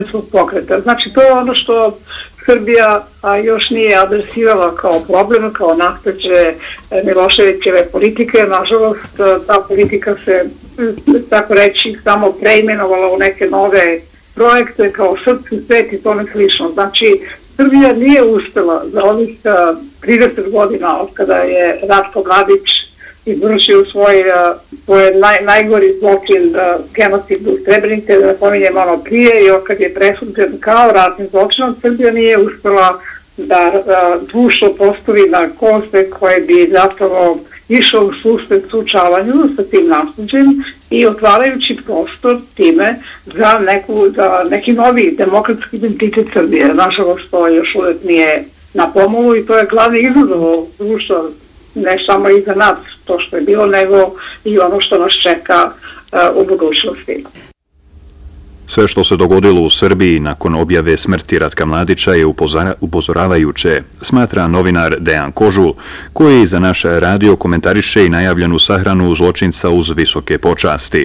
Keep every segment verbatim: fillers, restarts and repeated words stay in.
pokreta. Znači, to je ono što Srbija a, još nije adresirala kao problem, kao nasleđe Miloševićeve politike. Nažalost, ta politika se, tako reći, samo preimenovala u neke nove projekte kao srpski svet i tome slično. Znači, Srbija nije uspela za ovih trideset godina od kada je Ratko Mladić izvršio svoj, svoj naj, najgori zločin, genocid u Srebrenici, da napominjem ono prije, i kad je presuđen kao ratni zločin, Srbija nije uspela da društvo postavi na koncept koji bi zapravo išao u susret suočavanju sa tim nasleđem i otvarajući prostor time za, neku, za neki novi demokratski identitet Srbije. Nažalost, to još uvijek nije na pomolu i to je glavni izazov društva, ne samo i za nas to što je bilo, nego i ono što nas čeka uh, u budućnosti. Sve što se dogodilo u Srbiji nakon objave smrti Ratka Mladića je upozoravajuće, smatra novinar Dejan Kožul, koji za naš radio komentariše i najavljenu sahranu zločinca uz visoke počasti.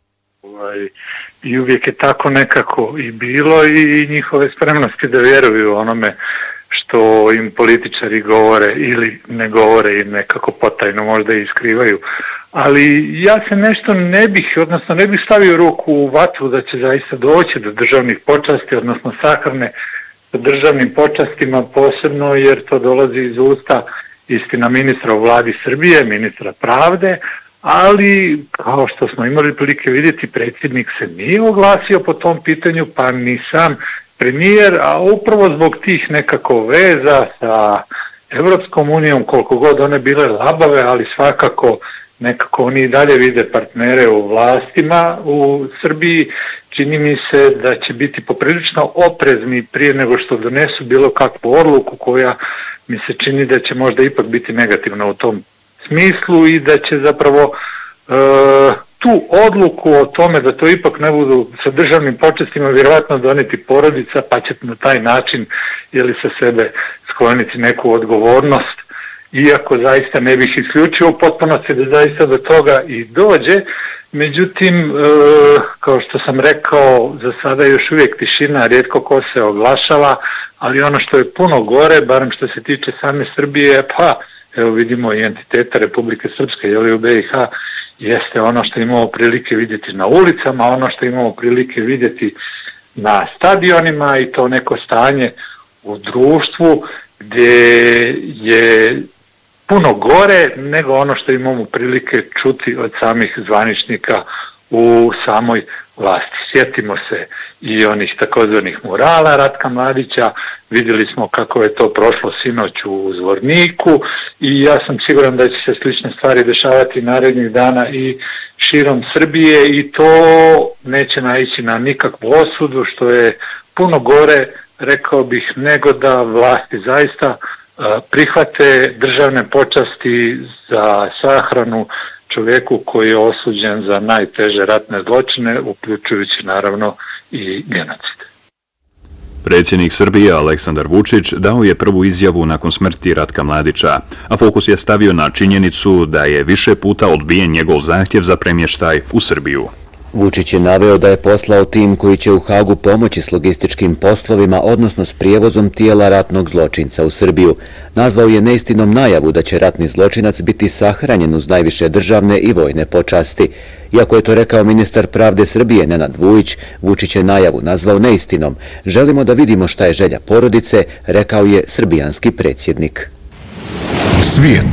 I uvijek je tako nekako i bilo i njihove spremnosti da vjeruju onome što im političari govore ili ne govore i nekako potajno možda i skrivaju. Ali ja se nešto ne bih, odnosno ne bih stavio ruku u vatru da će zaista doći do državnih počasti, odnosno sahrane sa državnim počastima posebno, jer to dolazi iz usta istina ministra u vladi Srbije, ministra pravde, ali kao što smo imali prilike vidjeti, predsjednik se nije oglasio po tom pitanju, pa ni sam premijer, a upravo zbog tih nekako veza sa Evropskom unijom, koliko god one bile labave, ali svakako nekako oni i dalje vide partnere u vlastima u Srbiji, čini mi se da će biti poprilično oprezni prije nego što donesu bilo kakvu odluku koja mi se čini da će možda ipak biti negativna u tom smislu i da će zapravo e, tu odluku o tome da to ipak ne budu sa državnim počestima vjerojatno doneti porodica, pa će na taj način ili sa sebe skloniti neku odgovornost, iako zaista ne bih isključio u potpunosti da zaista do toga i dođe. Međutim, e, kao što sam rekao, za sada još uvijek tišina, rijetko ko se oglašava, ali ono što je puno gore, barem što se tiče same Srbije, pa evo vidimo i entiteta Republike Srpske, jeli u be i ha, jeste ono što imamo prilike vidjeti na ulicama, ono što imamo prilike vidjeti na stadionima i to neko stanje u društvu gdje je puno gore nego ono što imamo prilike čuti od samih zvaničnika u samoj vlasti. Sjetimo se i onih takozvanih murala Ratka Mladića, vidjeli smo kako je to prošlo sinoć u Zvorniku i ja sam siguran da će se slične stvari dešavati narednih dana i širom Srbije i to neće naići na nikakvu osudu, što je puno gore, rekao bih, nego da vlasti zaista prihvate državne počasti za sahranu čovjeku koji je osuđen za najteže ratne zločine, uključujući naravno i genocid. Predsjednik Srbije Aleksandar Vučić dao je prvu izjavu nakon smrti Ratka Mladića, a fokus je stavio na činjenicu da je više puta odbijen njegov zahtjev za premještaj u Srbiju. Vučić je naveo da je poslao tim koji će u Hagu pomoći s logističkim poslovima, odnosno s prijevozom tijela ratnog zločinca u Srbiju. Nazvao je neistinom najavu da će ratni zločinac biti sahranjen uz najviše državne i vojne počasti. Iako je to rekao ministar pravde Srbije Nenad Vujić, Vučić je najavu nazvao neistinom. Želimo da vidimo šta je želja porodice, rekao je srbijanski predsjednik. Svijet.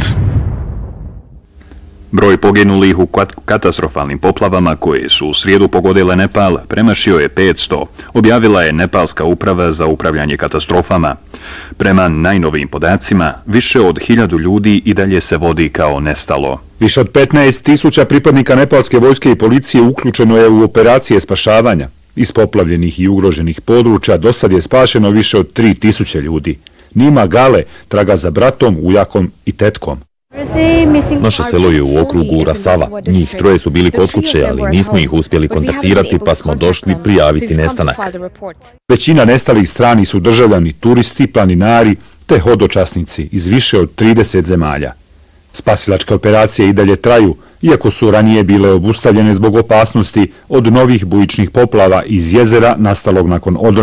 Broj poginulih u katastrofalnim poplavama koje su u srijedu pogodile Nepal premašio je petsto, objavila je Nepalska uprava za upravljanje katastrofama. Prema najnovijim podacima, više od hiljadu ljudi i dalje se vodi kao nestalo. Više od petnaest tisuća pripadnika nepalske vojske i policije uključeno je u operacije spašavanja. Iz poplavljenih i ugroženih područja do sad je spašeno više od tri tisuće ljudi. Nima Gale traga za bratom, ujakom i tetkom. Naše selo je u okrugu Rasava. Njih troje su bili kod kuće, ali nismo ih uspjeli kontaktirati, pa smo došli prijaviti nestanak. Većina nestalih strani su državljani, turisti, planinari te hodočasnici iz više od trideset zemalja. Spasilačke operacije i dalje traju iako su ranije bile obustavljene zbog opasnosti od novih bujičnih poplava iz jezera nastalog nakon odrona